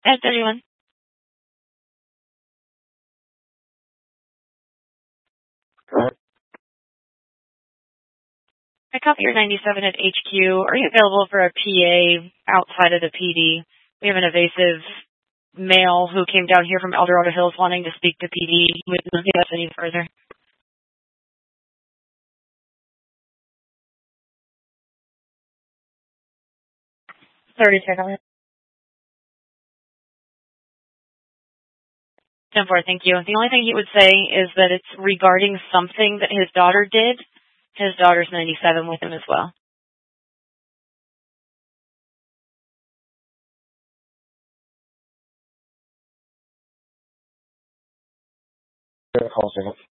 At 31. I copy your 97 at HQ. Are you available for a PA outside of the PD? We have an evasive male who came down here from El Dorado Hills wanting to speak to PD. He wouldn't get us any further. 30 seconds. 10-4, thank you. The only thing he would say is that it's regarding something that his daughter did. His daughter's 97 with him as well. Call second.